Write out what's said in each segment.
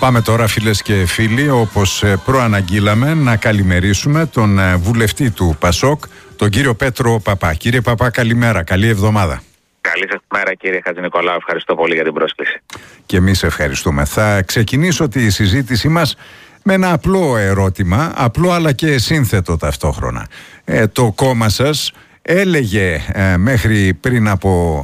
Πάμε τώρα, φίλες και φίλοι, όπως προαναγγείλαμε, να καλημερίσουμε τον βουλευτή του ΠΑΣΟΚ, τον κύριο Πέτρο Παπά. Κύριε Παπά, καλημέρα, καλή εβδομάδα. Καλή σας μέρα, κύριε Χατζηνικολάου, ευχαριστώ πολύ για την πρόσκληση. Και εμείς ευχαριστούμε. Θα ξεκινήσω τη συζήτησή μας με ένα απλό ερώτημα, απλό αλλά και σύνθετο ταυτόχρονα. Το κόμμα σας έλεγε μέχρι πριν από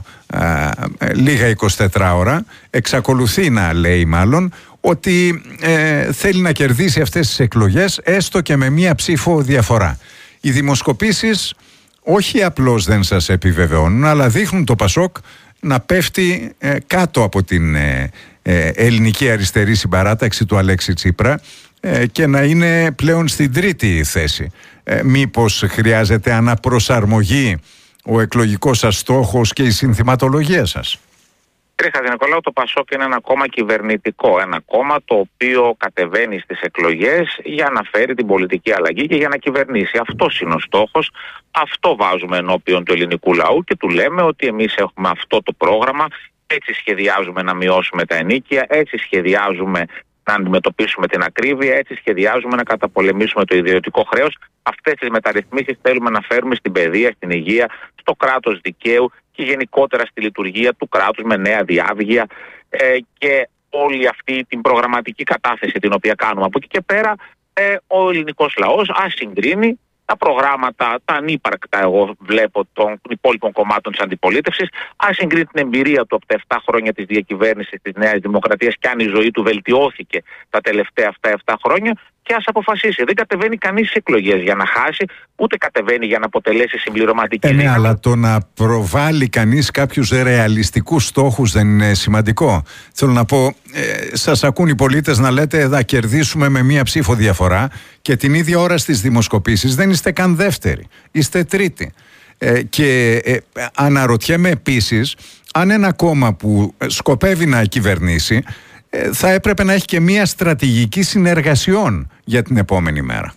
λίγα 24 ώρα, εξακολουθεί να λέει μάλλον, ότι θέλει να κερδίσει αυτές τις εκλογές έστω και με μία ψήφο διαφορά. Οι δημοσκοπήσεις όχι απλώς δεν σας επιβεβαιώνουν, αλλά δείχνουν το ΠΑΣΟΚ να πέφτει κάτω από την ελληνική αριστερή συμπαράταξη του Αλέξη Τσίπρα και να είναι πλέον στην τρίτη θέση. Μήπως χρειάζεται αναπροσαρμογή ο εκλογικός σας στόχος και η συνθηματολογία σας? Κύριε Χατζηνικολάου, το ΠΑΣΟΚ είναι ένα κόμμα κυβερνητικό. Ένα κόμμα το οποίο κατεβαίνει στις εκλογές για να φέρει την πολιτική αλλαγή και για να κυβερνήσει. Αυτός είναι ο στόχος. Αυτό βάζουμε ενώπιον του ελληνικού λαού και του λέμε ότι εμείς έχουμε αυτό το πρόγραμμα. Έτσι σχεδιάζουμε να μειώσουμε τα ενοίκια, έτσι σχεδιάζουμε να αντιμετωπίσουμε την ακρίβεια, έτσι σχεδιάζουμε να καταπολεμήσουμε το ιδιωτικό χρέος. Αυτές τις μεταρρυθμίσεις θέλουμε να φέρουμε στην παιδεία, στην υγεία, στο κράτος δικαίου και γενικότερα στη λειτουργία του κράτους με νέα διάβγεια και όλη αυτή την προγραμματική κατάθεση την οποία κάνουμε. Από εκεί και πέρα ο ελληνικός λαός ας συγκρίνει τα προγράμματα, τα ανύπαρκτα, εγώ βλέπω, των υπόλοιπων κομμάτων της αντιπολίτευσης, ας συγκρίνει την εμπειρία του από τα 7 χρόνια της διακυβέρνησης της Νέας Δημοκρατίας και αν η ζωή του βελτιώθηκε τα τελευταία αυτά 7 χρόνια και ας αποφασίσει. Δεν κατεβαίνει κανείς στις εκλογές για να χάσει, ούτε κατεβαίνει για να αποτελέσει συμπληρωματική. Ναι, αλλά το να προβάλλει κανείς κάποιους ρεαλιστικούς στόχους δεν είναι σημαντικό? Θέλω να πω, σας ακούν οι πολίτες να λέτε θα κερδίσουμε με μία ψήφο διαφορά και την ίδια ώρα στις δημοσκοπήσεις δεν είστε καν δεύτεροι, είστε τρίτη. Και αναρωτιέμαι επίσης αν ένα κόμμα που σκοπεύει να κυβερνήσει θα έπρεπε να έχει και μία στρατηγική συνεργασιών για την επόμενη μέρα.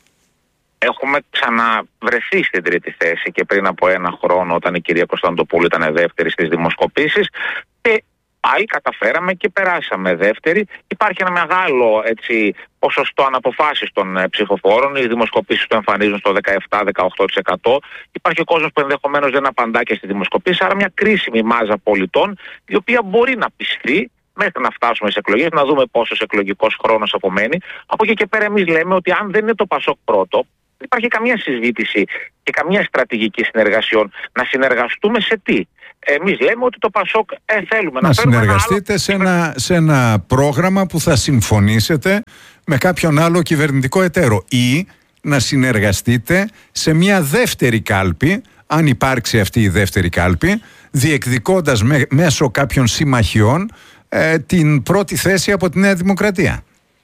Έχουμε ξαναβρεθεί στην τρίτη θέση και πριν από 1 χρόνο όταν η κυρία Κωνσταντοπούλου ήταν δεύτερη στις δημοσκοπήσεις και πάλι καταφέραμε και περάσαμε δεύτερη. Υπάρχει ένα μεγάλο ποσοστό αναποφάσεις των ψηφοφόρων. Οι δημοσκοπήσεις το εμφανίζουν στο 17-18%. Υπάρχει ο κόσμος που ενδεχομένως δεν απαντά και στις δημοσκοπήσεις. Άρα μια κρίσιμη μάζα πολιτών η οποία μπορεί να πιστεί μέχρι να φτάσουμε στις εκλογές, να δούμε πόσος εκλογικός χρόνος απομένει. Από εκεί και πέρα εμείς λέμε ότι αν δεν είναι το ΠΑΣΟΚ πρώτο, δεν υπάρχει καμία συζήτηση και καμία στρατηγική συνεργασιών. Να συνεργαστούμε σε τι? Εμείς λέμε ότι το ΠΑΣΟΚ θέλουμε να συνεργαστείτε σε ένα πρόγραμμα που θα συμφωνήσετε με κάποιον άλλο κυβερνητικό εταίρο ή να συνεργαστείτε σε μια δεύτερη κάλπη, αν υπάρξει αυτή η δεύτερη κάλπη, διεκδικώντας μέσω κάποιων συμμαχιών την πρώτη θέση από τη Νέα Δημοκρατία.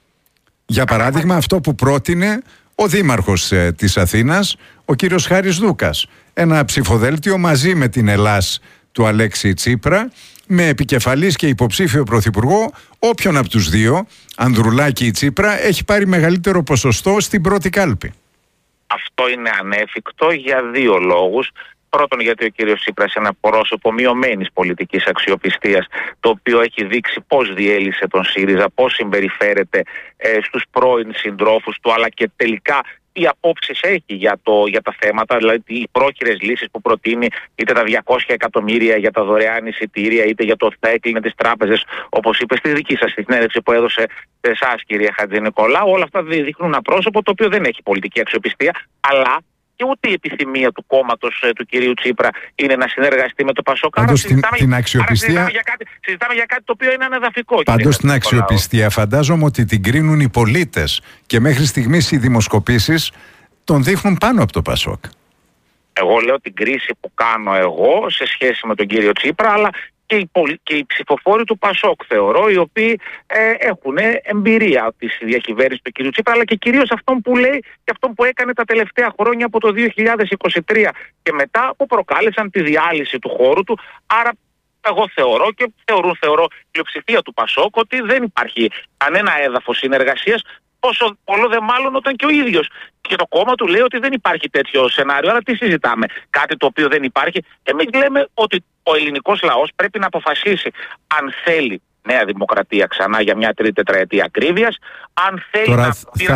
Για παράδειγμα, αυτό που πρότεινε ο Δήμαρχος της Αθήνας, ο κύριος Χάρης Δούκας. Ένα ψηφοδέλτιο μαζί με την Ελλάς του Αλέξη Τσίπρα, με επικεφαλής και υποψήφιο πρωθυπουργό όποιον από τους δύο, Ανδρουλάκη ή Τσίπρα, έχει πάρει μεγαλύτερο ποσοστό στην πρώτη κάλπη. Αυτό είναι ανέφικτο για 2 λόγους. Πρώτον, γιατί ο κύριος Τσίπρας είναι ένα πρόσωπο μειωμένης πολιτικής αξιοπιστίας, το οποίο έχει δείξει πώς διέλυσε τον ΣΥΡΙΖΑ, πώς συμπεριφέρεται στους πρώην συντρόφους του, αλλά και τελικά τι απόψεις έχει για τα θέματα, δηλαδή οι πρόχειρες λύσεις που προτείνει, είτε τα 200 εκατομμύρια για τα δωρεάν εισιτήρια, είτε για το ότι θα έκλεινε τις τράπεζες, όπως είπε στη δική σας συνέντευξη που έδωσε σε εσάς, κύριε Χατζηνικολάου. Όλα αυτά δείχνουν ένα πρόσωπο το οποίο δεν έχει πολιτική αξιοπιστία, αλλά και ούτε η επιθυμία του κόμματος του κυρίου Τσίπρα είναι να συνεργαστεί με το ΠΑΣΟΚ. Συζητάμε για κάτι το οποίο είναι ανεδαφικό. Πάντως την αξιοπιστία φαντάζομαι ότι την κρίνουν οι πολίτες και μέχρι στιγμής οι δημοσκοπήσεις τον δείχνουν πάνω από το ΠΑΣΟΚ. Εγώ λέω την κρίση που κάνω εγώ σε σχέση με τον κύριο Τσίπρα, αλλά και οι ψηφοφόροι του ΠΑΣΟΚ θεωρώ, οι οποίοι έχουν εμπειρία της διακυβέρνησης του κ. Τσίπρα, αλλά και κυρίως αυτόν που λέει και αυτόν που έκανε τα τελευταία χρόνια από το 2023 και μετά, που προκάλεσαν τη διάλυση του χώρου του. Άρα εγώ θεωρώ και θεωρώ πλειοψηφία του ΠΑΣΟΚ ότι δεν υπάρχει κανένα έδαφος συνεργασίας, πόσο πολλό δε μάλλον όταν και ο ίδιος και το κόμμα του λέει ότι δεν υπάρχει τέτοιο σενάριο. Άρα τι συζητάμε? Κάτι το οποίο δεν υπάρχει. Εμείς λέμε ότι ο ελληνικός λαός πρέπει να αποφασίσει αν θέλει Νέα Δημοκρατία ξανά για μια τρίτη τετραετία ακρίβειας. Αν θέλει τώρα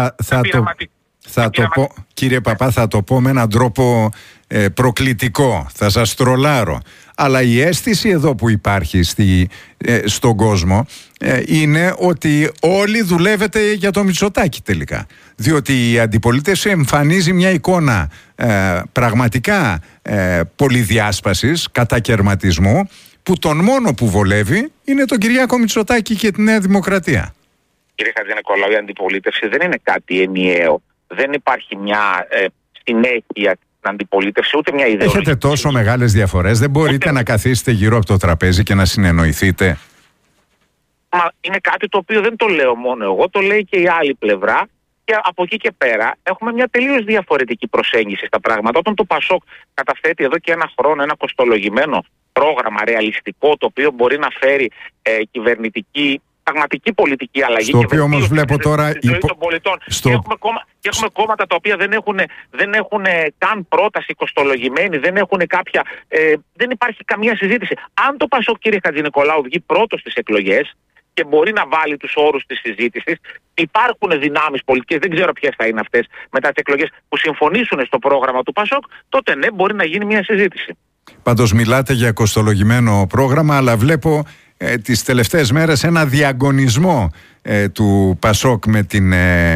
θα το πω, κύριε Παπά, θα το πω με έναν τρόπο προκλητικό, θα σας τρολάρω, αλλά η αίσθηση εδώ που υπάρχει στον κόσμο είναι ότι όλοι δουλεύετε για το Μητσοτάκη τελικά, διότι η αντιπολίτευση εμφανίζει μια εικόνα πραγματικά πολυδιάσπασης, κατακερματισμού, που τον μόνο που βολεύει είναι τον Κυριάκο Μητσοτάκη και τη Νέα Δημοκρατία. Κύριε Χατζηνικολάου, η αντιπολίτευση δεν είναι κάτι ενιαίο. Δεν υπάρχει μια συνέχεια στην αντιπολίτευση, ούτε μια ιδεολογική. Έχετε τόσο μεγάλες διαφορές, δεν μπορείτε να καθίσετε γύρω από το τραπέζι και να συνεννοηθείτε? Μα είναι κάτι το οποίο δεν το λέω μόνο εγώ, το λέει και η άλλη πλευρά. Και από εκεί και πέρα έχουμε μια τελείως διαφορετική προσέγγιση στα πράγματα. Όταν το ΠΑΣΟΚ καταθέτει εδώ και ένα χρόνο ένα κοστολογημένο πρόγραμμα ρεαλιστικό, το οποίο μπορεί να φέρει κυβερνητική, πραγματική πολιτική αλλαγή. Στο οποίο όμως βλέπω τώρα των πολιτών. Και έχουμε κόμματα τα οποία δεν έχουν καν πρόταση κοστολογημένη, δεν έχουν κάποια. Δεν υπάρχει καμία συζήτηση. Αν το ΠΑΣΟΚ, κύριε Χατζηνικολάου, βγει πρώτο στις εκλογές και μπορεί να βάλει τους όρους της συζήτησης, υπάρχουν δυνάμεις πολιτικές, δεν ξέρω ποιες θα είναι αυτές μετά τις εκλογές, που συμφωνήσουν στο πρόγραμμα του ΠΑΣΟΚ, τότε ναι, μπορεί να γίνει μια συζήτηση. Πάντως μιλάτε για κοστολογημένο πρόγραμμα, αλλά βλέπω τις τελευταίες μέρες ένα διαγωνισμό του ΠΑΣΟΚ με την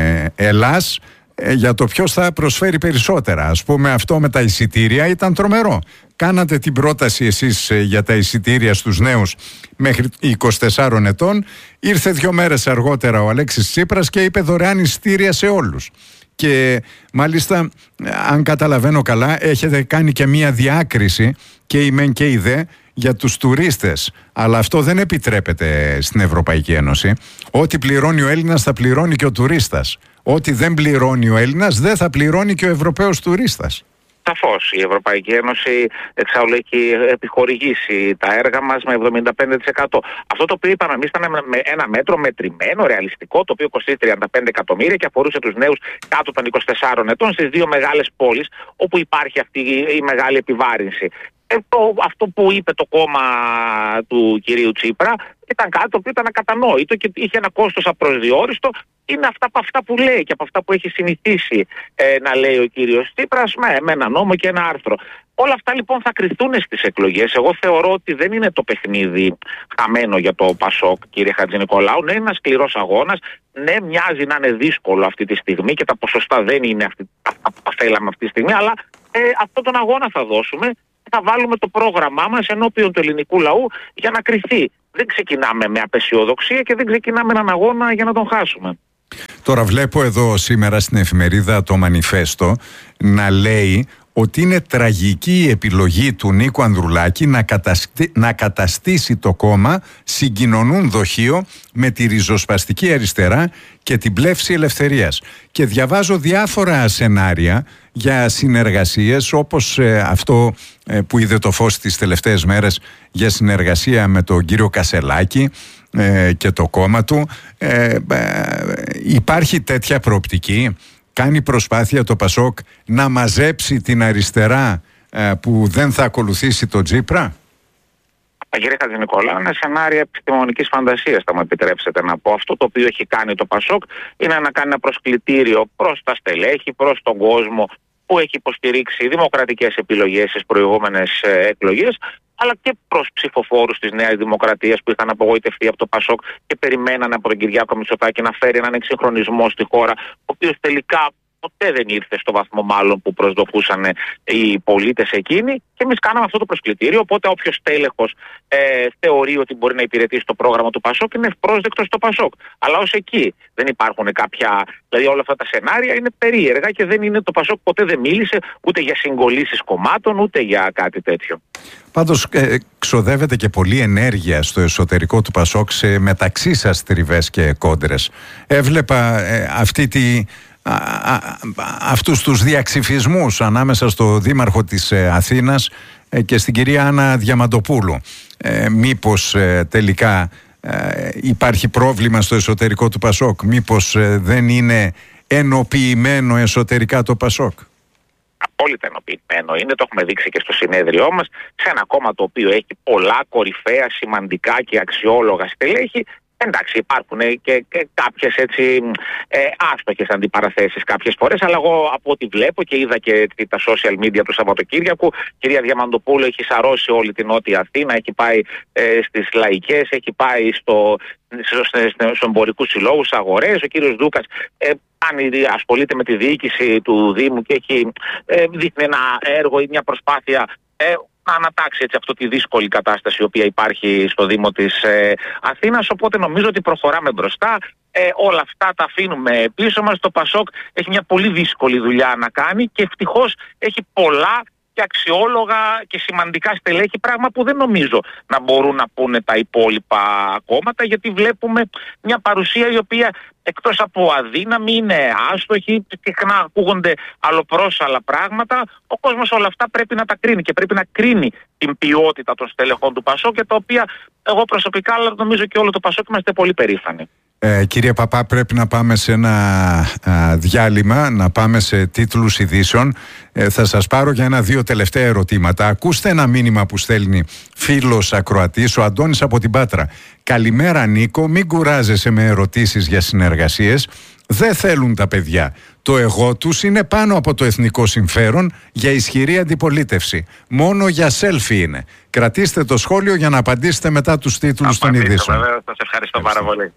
Ελλάς για το ποιος θα προσφέρει περισσότερα. Ας πούμε, αυτό με τα εισιτήρια ήταν τρομερό. Κάνατε την πρόταση εσείς για τα εισιτήρια στους νέους μέχρι 24 ετών. Ήρθε 2 μέρες αργότερα ο Αλέξης Τσίπρας και είπε δωρεάν εισιτήρια σε όλους. Και μάλιστα, αν καταλαβαίνω καλά, έχετε κάνει και μία διάκριση και η μεν και η δε για τους τουρίστες. Αλλά αυτό δεν επιτρέπεται στην Ευρωπαϊκή Ένωση. Ό,τι πληρώνει ο Έλληνας θα πληρώνει και ο τουρίστας. Ό,τι δεν πληρώνει ο Έλληνας δεν θα πληρώνει και ο Ευρωπαίος τουρίστας. Σαφώς. Η Ευρωπαϊκή Ένωση εξάλλου έχει επιχορηγήσει τα έργα μας με 75%. Αυτό το οποίο είπαμε εμείς ήταν με ένα μέτρο μετρημένο, ρεαλιστικό, το οποίο κοστίζει 35 εκατομμύρια και αφορούσε τους νέους κάτω των 24 ετών στις 2 μεγάλες πόλεις όπου υπάρχει αυτή η μεγάλη επιβάρυνση. Αυτό που είπε το κόμμα του κυρίου Τσίπρα ήταν κάτι το οποίο ήταν ακατανόητο και είχε ένα κόστος απροσδιόριστο. Είναι αυτά που λέει και από αυτά που έχει συνηθίσει να λέει ο κύριος Τσίπρας με ένα νόμο και ένα άρθρο. Όλα αυτά λοιπόν θα κριθούν στις εκλογές. Εγώ θεωρώ ότι δεν είναι το παιχνίδι χαμένο για το ΠΑΣΟΚ, κύριε Χατζηνικολάου. Ναι, είναι ένας σκληρός αγώνας. Ναι, μοιάζει να είναι δύσκολο αυτή τη στιγμή και τα ποσοστά δεν είναι αυτά που θέλαμε αυτή τη στιγμή, αλλά αυτόν τον αγώνα θα δώσουμε. Θα βάλουμε το πρόγραμμά μας ενώπιον του ελληνικού λαού για να κριθεί. Δεν ξεκινάμε με απεσιοδοξία και δεν ξεκινάμε έναν αγώνα για να τον χάσουμε. Τώρα βλέπω εδώ σήμερα στην εφημερίδα το Μανιφέστο να λέει ότι είναι τραγική η επιλογή του Νίκου Ανδρουλάκη να καταστήσει το κόμμα συγκοινωνούν δοχείο με τη ριζοσπαστική αριστερά και την πλεύση ελευθερίας. Και διαβάζω διάφορα σενάρια για συνεργασίες, όπως αυτό που είδε το φως τις τελευταίες μέρες για συνεργασία με τον κύριο Κασελάκη και το κόμμα του. Υπάρχει τέτοια προοπτική? Κάνει προσπάθεια το ΠΑΣΟΚ να μαζέψει την αριστερά που δεν θα ακολουθήσει τον Τσίπρα? Κύριε Χατζηνικολάου, είναι σενάρια επιστημονικής φαντασίας, θα μου επιτρέψετε να πω. Αυτό το οποίο έχει κάνει το ΠΑΣΟΚ είναι να κάνει ένα προσκλητήριο προς τα στελέχη, προς τον κόσμο που έχει υποστηρίξει δημοκρατικές επιλογές στις προηγούμενες εκλογές, αλλά και προς ψηφοφόρους της Νέας Δημοκρατίας που είχαν απογοητευτεί από το ΠΑΣΟΚ και περιμέναν από τον Κυριάκο Μητσοτάκη να φέρει έναν εξυγχρονισμό στη χώρα, ο οποίος τελικά ποτέ δεν ήρθε στο βαθμό μάλλον που προσδοκούσαν οι πολίτες εκείνοι, και εμείς κάναμε αυτό το προσκλητήριο. Οπότε όποιος τέλεχος θεωρεί ότι μπορεί να υπηρετήσει το πρόγραμμα του ΠΑΣΟΚ είναι ευπρόσδεκτος στο ΠΑΣΟΚ. Αλλά ως εκεί δεν υπάρχουν κάποια. Δηλαδή όλα αυτά τα σενάρια είναι περίεργα και δεν είναι, το ΠΑΣΟΚ ποτέ δεν μίλησε ούτε για συγκολήσεις κομμάτων ούτε για κάτι τέτοιο. Πάντως ξοδεύεται και πολλή ενέργεια στο εσωτερικό του ΠΑΣΟΚ σε μεταξύ σας τριβές και κόντρες. Έβλεπα αυτούς τους διαξυφισμούς ανάμεσα στο δήμαρχο της Αθήνας και στην κυρία Άννα Διαμαντοπούλου. Μήπως τελικά υπάρχει πρόβλημα στο εσωτερικό του ΠΑΣΟΚ? Μήπως δεν είναι ενοποιημένο εσωτερικά το ΠΑΣΟΚ? απόλυτα ενοποιημένο είναι, το έχουμε δείξει και στο συνέδριό μας, σε ένα κόμμα το οποίο έχει πολλά κορυφαία, σημαντικά και αξιόλογα στελέχη. Εντάξει, υπάρχουν και κάποιες έτσι άστοχες αντιπαραθέσεις κάποιες φορές, αλλά εγώ από ό,τι βλέπω και είδα και τα social media του Σαββατοκύριακου, κυρία Διαμαντοπούλου έχει σαρώσει όλη την Νότια Αθήνα, έχει πάει στις λαϊκές, έχει πάει στους εμπορικούς συλλόγους, αγορές. Ο κύριος Δούκας ασχολείται με τη διοίκηση του Δήμου και έχει δείχνει ένα έργο ή μια προσπάθεια να ανατάξει έτσι αυτή τη δύσκολη κατάσταση η οποία υπάρχει στο Δήμο της Αθήνας. Οπότε νομίζω ότι προχωράμε μπροστά. Όλα αυτά τα αφήνουμε πίσω μας. Το Πασόκ έχει μια πολύ δύσκολη δουλειά να κάνει και ευτυχώς έχει πολλά και αξιόλογα και σημαντικά στελέχη, πράγμα που δεν νομίζω να μπορούν να πούνε τα υπόλοιπα κόμματα, γιατί βλέπουμε μια παρουσία η οποία εκτός από αδύναμη είναι άστοχη, συχνά ακούγονται αλλοπρόσαλα πράγματα. Ο κόσμος όλα αυτά πρέπει να τα κρίνει και πρέπει να κρίνει την ποιότητα των στελεχών του Πασόκ, για τα οποία εγώ προσωπικά, αλλά νομίζω και όλο το Πασόκ, είμαστε πολύ περήφανοι. Κύριε Παπά, πρέπει να πάμε σε ένα διάλειμμα, να πάμε σε τίτλους ειδήσεων. Θα σας πάρω για 1-2 τελευταία ερωτήματα. Ακούστε ένα μήνυμα που στέλνει φίλος ακροατής, ο Αντώνης από την Πάτρα. Καλημέρα Νίκο, μην κουράζεσαι με ερωτήσεις για συνεργασίες. Δεν θέλουν τα παιδιά. Το εγώ τους είναι πάνω από το εθνικό συμφέρον για ισχυρή αντιπολίτευση. Μόνο για selfie είναι. Κρατήστε το σχόλιο για να απαντήσετε μετά τους τίτλους των ειδήσεων. Σας ευχαριστώ πάρα πολύ.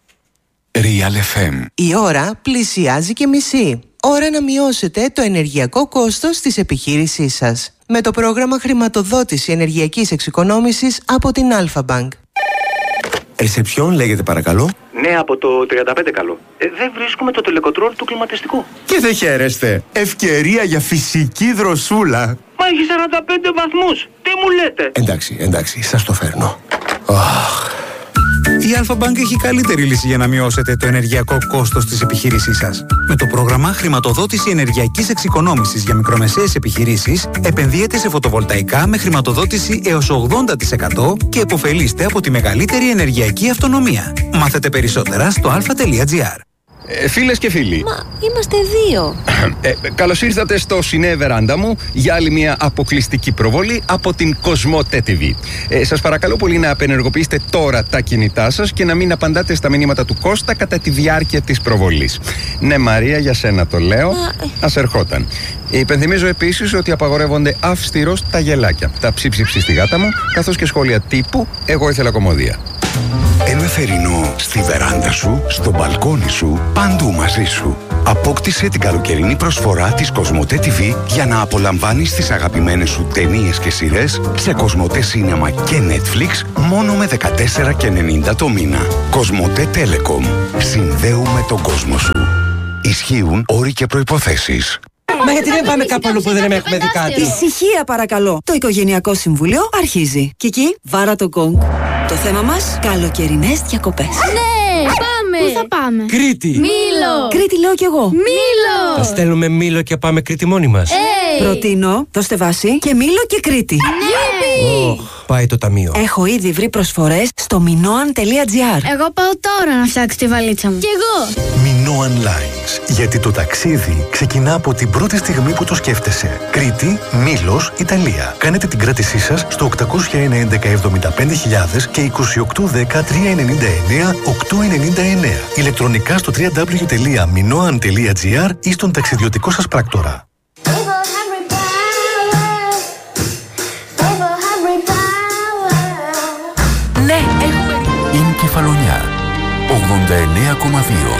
Real FM. Η ώρα πλησιάζει και μισή. Ώρα να μειώσετε το ενεργειακό κόστος της επιχείρησής σας. Με το πρόγραμμα χρηματοδότηση ενεργειακής εξοικονόμησης από την Alpha Bank. Ρεσεψιόν λέγεται παρακαλώ. Ναι, από το 35 καλό. Δεν βρίσκουμε το τελεκοτρόλ του κλιματιστικού. Και δεν χαίρεστε. Ευκαιρία για φυσική δροσούλα. Μα έχει 45 βαθμούς. Τι μου λέτε? Εντάξει, σας το φέρνω. Η Alpha Bank έχει καλύτερη λύση για να μειώσετε το ενεργειακό κόστος της επιχείρησής σας. Με το πρόγραμμα χρηματοδότηση ενεργειακής εξοικονόμησης για μικρομεσαίες επιχειρήσεις, επενδύετε σε φωτοβολταϊκά με χρηματοδότηση έως 80% και επωφελείστε από τη μεγαλύτερη ενεργειακή αυτονομία. Μάθετε περισσότερα στο alpha.gr. Φίλες και φίλοι. Μα είμαστε 2. Καλώς ήρθατε στο Σινέ Βεράντα μου για άλλη μια αποκλειστική προβολή από την Κοσμοτέ TV. Σας παρακαλώ πολύ να απενεργοποιήσετε τώρα τα κινητά σας και να μην απαντάτε στα μηνύματα του Κώστα κατά τη διάρκεια της προβολής. Ναι Μαρία, για σένα το λέω. Ας ερχόταν. Υπενθυμίζω επίσης ότι απαγορεύονται αυστηρώς τα γελάκια, τα ψίψιψη στη γάτα μου, καθώς και σχόλια τύπου «Εγώ ήθελα κομμωδία». Ένα θερινό στη βεράντα σου, στο μπαλκόνι σου, παντού μαζί σου. Απόκτησε την καλοκαιρινή προσφορά της Κοσμοτέ TV για να απολαμβάνεις τις αγαπημένες σου ταινίες και σειρές σε Κοσμοτέ Σίνεμα και Netflix μόνο με 14,90 το μήνα. Κοσμοτέ Telecom. Συνδέουμε τον κόσμο σου. Ισχύουν όροι και προϋποθέσεις. Μα γιατί δεν πάμε κάπου αλλού που δεν έχουμε δει κάτι? Ησυχία παρακαλώ. Το Οικογενειακό Συμβούλιο αρχίζει. Κική, βάρα το γκονγκ. Το θέμα μας, καλοκαιρινές διακοπές. Ναι, πάμε! Πού θα πάμε? Κρήτη! Μήλο! Κρήτη λέω κι εγώ. Μήλο! Θα στέλνουμε Μήλο και πάμε Κρήτη μόνοι μας. Προτείνω, δώστε βάση και Μήλο και Κρήτη. Πάει το ταμείο. Έχω ήδη βρει προσφορές στο minoan.gr. Εγώ πάω τώρα να φτιάξω τη βαλίτσα μου. Κι εγώ! Minoan Lines. Γιατί το ταξίδι ξεκινά από την πρώτη στιγμή που το σκέφτεσαι. Κρήτη, Μήλος, Ιταλία. Κάνετε την κράτησή σας στο 801 11 και 2810 399 899. Ηλεκτρονικά στο www.minoan.gr ή στον ταξιδιωτικό σας πράκτορα. Ναι, έχουμε. Είναι Κεφαλονιά 89,2.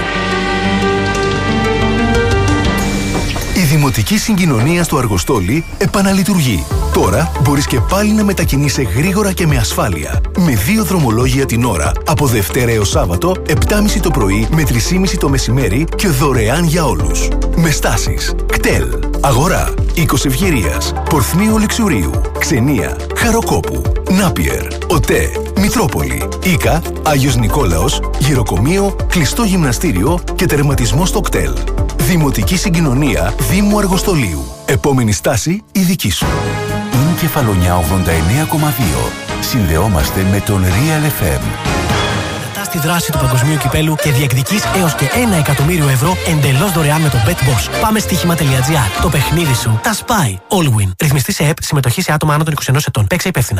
Η Δημοτική Συγκοινωνία στο Αργοστόλι επαναλειτουργεί. Τώρα μπορείς και πάλι να μετακινείσαι γρήγορα και με ασφάλεια. Με 2 δρομολόγια την ώρα, από Δευτέρα έως Σάββατο, 7.30 το πρωί με 3.30 το μεσημέρι και δωρεάν για όλους. Με στάσεις κτέλ, Αγορά, Οίκος Ευγυρίας, Πορθμίου Λεξουρίου, Ξενία, Χαροκόπου, Νάπιερ, ΟΤΕ, Μητρόπολη, Ίκα, Άγιος Νικόλαος, Γυροκομείο, Κλειστό Γυμναστήριο και τερματισμό στο κτέλ. Δημοτική Συγκοινωνία Δήμου Αργοστολίου. Επόμενη στάση η δική σου. Είναι Κεφαλονιά 89,2. Συνδεόμαστε με τον Real FM. τη δράση του Παγκοσμίου Κυπέλου και διεκδικείς έως και 1 εκατομμύριο ευρώ εντελώς δωρεάν με το BetBoss. Πάμε στοίχημα.gr. Το παιχνίδι σου τα σπάει. Allwin. Ρυθμιστή σε ΕΠ. Συμμετοχή σε άτομα άνω των 21 ετών. Παίξε υπεύθυνα.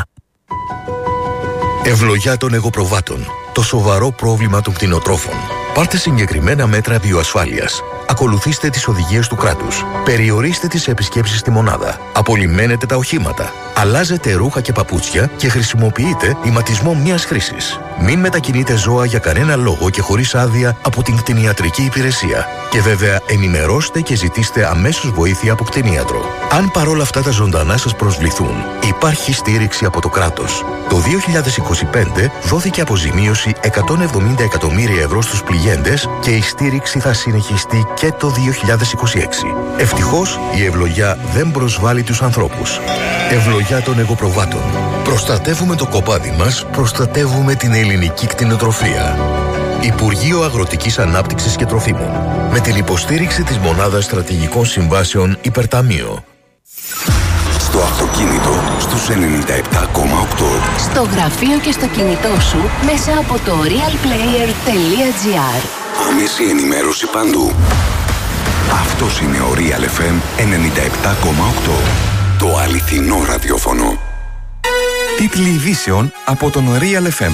Ευλογιά των εγωπροβάτων. Το σοβαρό πρόβλημα των κτηνοτρόφων. Πάρτε συγκεκριμένα μέτρα βιοασφάλειας. Ακολουθήστε τις οδηγίες του κράτους. Περιορίστε τις επισκέψεις στη μονάδα. Απολυμμένετε τα οχήματα. Αλλάζετε ρούχα και παπούτσια και χρησιμοποιείτε ηματισμό μιας χρήσης. Μην μετακινείτε ζώα για κανένα λόγο και χωρίς άδεια από την κτηνιατρική υπηρεσία. Και βέβαια ενημερώστε και ζητήστε αμέσως βοήθεια από κτηνίατρο. Αν παρόλα αυτά τα ζωντανά σας προσβληθούν, υπάρχει στήριξη από το κράτος. Το 2025 δόθηκε αποζημίωση 170 εκατομμύρια ευρώ στους πληγέντες και η στήριξη θα συνεχιστεί και το 2026. Ευτυχώς η ευλογιά δεν προσβάλλει τους ανθρώπους. Ευλογιά των εγωπροβάτων. Προστατεύουμε το κοπάδι μας, προστατεύουμε την ελληνική κτηνοτροφία. Υπουργείο Αγροτικής Ανάπτυξης και Τροφίμων. Με την υποστήριξη της Μονάδας Στρατηγικών Συμβάσεων Υπερταμείο. Στο αυτοκίνητο στους 97,8. Στο γραφείο και στο κινητό σου μέσα από το realplayer.gr. Άμεση ενημέρωση παντού. Αυτός είναι ο Real FM 97,8. Το αληθινό ραδιόφωνο. Τίτλοι ειδήσεων από τον Real FM.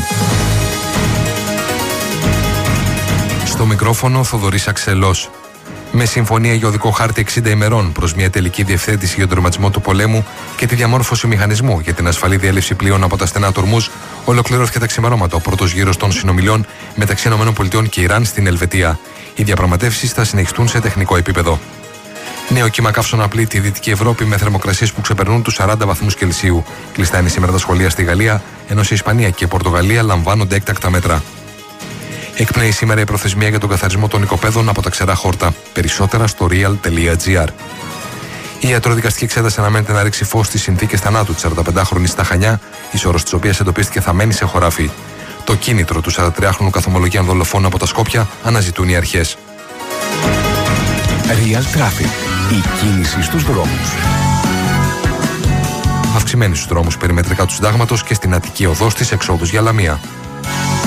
Στο μικρόφωνο Θοδωρής Αξελός. Με συμφωνία για οδικό χάρτη 60 ημερών προς μια τελική διευθέτηση για τον τερματισμό του πολέμου και τη διαμόρφωση μηχανισμού για την ασφαλή διέλευση πλοίων από τα στενά του Ορμούζ, ολοκληρώθηκε τα ξημερώματα ο πρώτος γύρος των συνομιλιών μεταξύ ΗΠΑ και Ιράν στην Ελβετία. Οι διαπραγματεύσεις θα συνεχιστούν σε τεχνικό επίπεδο. Νέο κύμα καύσωνα πλήττει τη Δυτική Ευρώπη με θερμοκρασίες που ξεπερνούν τους 40 βαθμούς Κελσίου. Κλειστά είναι σήμερα τα σχολεία στη Γαλλία, ενώ σε Ισπανία και Πορτογαλία λαμβάνονται έκτακτα μέτρα. Εκπνέει σήμερα η προθεσμία για τον καθαρισμό των οικοπαίδων από τα ξερά χόρτα. Περισσότερα στο real.gr. Η ιατροδικαστική εξέταση αναμένεται να ρίξει φως στις συνθήκες θανάτου της 45χρονης στα Χανιά, η σώρος της οποίας εντοπίστηκε θαμμένη σε χωράφι. Το κίνητρο του 43χρονου καθομολογίαν δολοφόνου από τα Σκόπια αναζητούν οι αρχές. Real Traffic. Η κίνηση στους δρόμους. Αυξημένη στους δρόμους περιμετρικά του Συντάγματος και στην Αττική Οδό στις εξόδους για Λαμία.